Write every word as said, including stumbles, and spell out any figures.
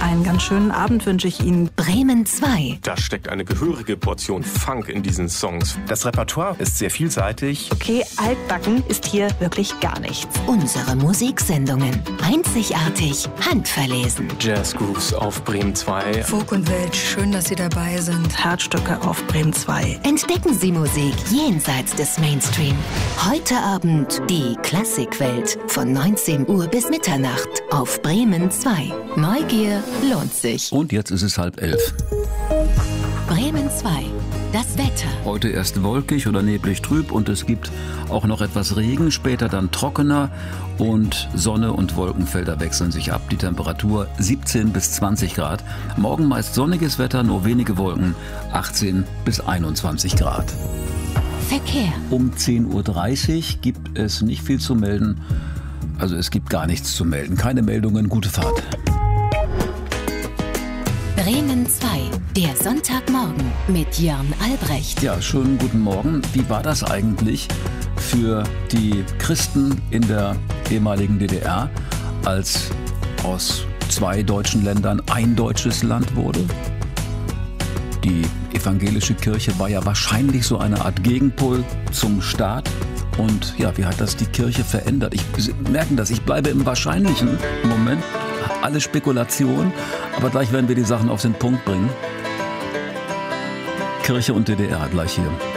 Einen ganz schönen Abend wünsche ich Ihnen. Bremen zwei. Da steckt eine gehörige Portion Funk in diesen Songs. Das Repertoire ist sehr vielseitig. Okay, altbacken ist hier wirklich gar nichts. Unsere Musiksendungen. Einzigartig, handverlesen. Jazz Grooves auf Bremen zwei. Folk und Welt, schön, dass Sie dabei sind. Herzstücke auf Bremen zwei. Entdecken Sie Musik jenseits des Mainstream. Heute Abend die Klassikwelt von neunzehn Uhr bis Mitternacht auf Bremen zwei. Neugier lohnt sich. Und jetzt ist es halb elf. Bremen zwei. Das Wetter. Heute erst wolkig oder neblig trüb und es gibt auch noch etwas Regen, später dann trockener und Sonne und Wolkenfelder wechseln sich ab. Die Temperatur siebzehn bis zwanzig Grad. Morgen meist sonniges Wetter, nur wenige Wolken, achtzehn bis einundzwanzig Grad. Verkehr. Um zehn Uhr dreißig gibt es nicht viel zu melden. Also es gibt gar nichts zu melden. Keine Meldungen, gute Fahrt. Bremen zwei, der Sonntagmorgen mit Jörn Albrecht. Ja, schönen guten Morgen. Wie war das eigentlich für die Christen in der ehemaligen D D R, als aus zwei deutschen Ländern ein deutsches Land wurde? Die evangelische Kirche war ja wahrscheinlich so eine Art Gegenpol zum Staat. Und ja, wie hat das die Kirche verändert? Ich, Sie merken das, ich bleibe im Wahrscheinlichen im Moment. Alle Spekulation, aber gleich werden wir die Sachen auf den Punkt bringen. Kirche und D D R gleich hier.